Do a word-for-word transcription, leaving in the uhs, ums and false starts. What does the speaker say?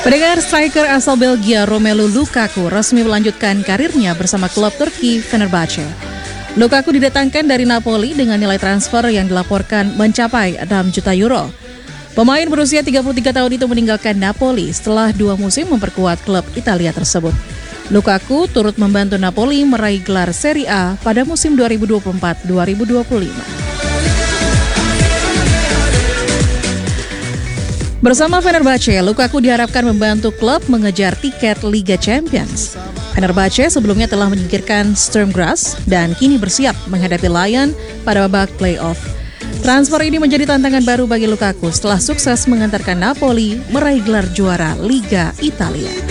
Pendengar, striker asal Belgia Romelu Lukaku resmi melanjutkan karirnya bersama klub Turki Fenerbahce. Lukaku didatangkan dari Napoli dengan nilai transfer yang dilaporkan mencapai enam juta euro. Pemain berusia tiga puluh tiga tahun itu meninggalkan Napoli setelah dua musim memperkuat klub Italia tersebut. Lukaku turut membantu Napoli meraih gelar Serie A pada musim dua ribu dua puluh empat dua ribu dua puluh lima. Bersama Fenerbahce, Lukaku diharapkan membantu klub mengejar tiket Liga Champions. Fenerbahce sebelumnya telah menyingkirkan Sturm Graz dan kini bersiap menghadapi Lyon pada babak play-off. Transfer ini menjadi tantangan baru bagi Lukaku setelah sukses mengantarkan Napoli meraih gelar juara Liga Italia.